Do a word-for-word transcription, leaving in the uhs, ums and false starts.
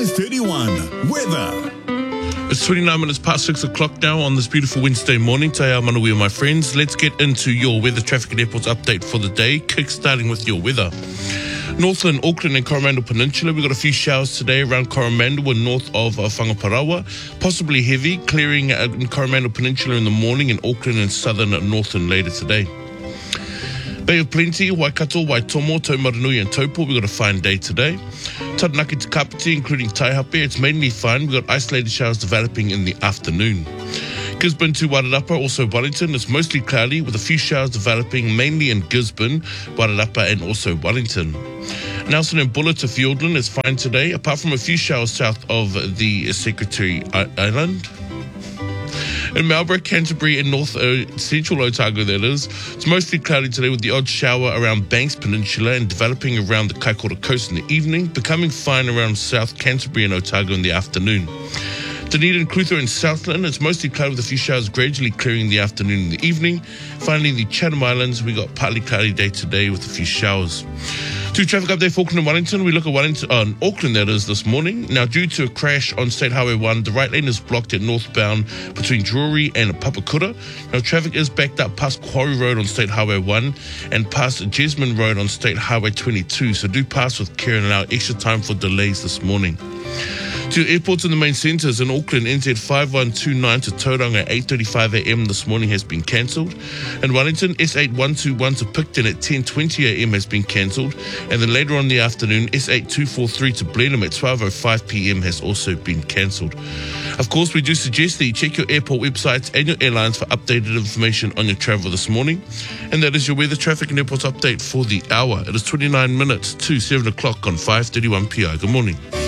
five thirty-one. Weather. It's twenty-nine minutes past six o'clock now on this beautiful Wednesday morning. Te ao manawi, my friends. Let's get into your weather, traffic and airports update for the day. Kick-starting with your weather. Northland, Auckland and Coromandel Peninsula. We've got a few showers today around Coromandel and north of uh, Whangaparaoa. Possibly heavy, clearing uh, in Coromandel Peninsula in the morning and Auckland and southern Northland later today. Bay of Plenty, Waikato, Waitomo, Taumarunui and Taupo. We've got a fine day today. Taranaki to Kapiti, including Taihape, it's mainly fine. We've got isolated showers developing in the afternoon. Gisborne to Wairarapa, also Wellington. It's mostly cloudy with a few showers developing mainly in Gisborne, Wairarapa and also Wellington. Nelson and Buller to Fiordland is fine today, apart from a few showers south of the Secretary Island. In Marlborough, Canterbury and north uh, central Otago, that is, it's mostly cloudy today with the odd shower around Banks Peninsula and developing around the Kaikoura coast in the evening, becoming fine around South Canterbury and Otago in the afternoon. Dunedin, Clutha and Southland, it's mostly cloudy with a few showers gradually clearing in the afternoon and the evening. Finally, in the Chatham Islands, we got partly cloudy day today with a few showers. To traffic update for Auckland and Wellington, we look at Wellington, uh, Auckland that is this morning. Now, due to a crash on State Highway one, the right lane is blocked at northbound between Drury and Papakura. Now, traffic is backed up past Quarry Road on State Highway one and past Jesmond Road on State Highway twenty-two. So do pass with care and allow extra time for delays this morning. To airports in the main centres in Auckland, N Z five one two nine to Tauranga at eight thirty-five a.m. this morning has been cancelled. In Wellington, S eight one two one to Picton at ten twenty a.m. has been cancelled. And then later on in the afternoon, S eight two four three to Blenheim at twelve oh five p.m. has also been cancelled. Of course, we do suggest that you check your airport websites and your airlines for updated information on your travel this morning. And that is your weather, traffic and airports update for the hour. It is twenty-nine minutes to seven o'clock on five thirty-one p.m. Good morning.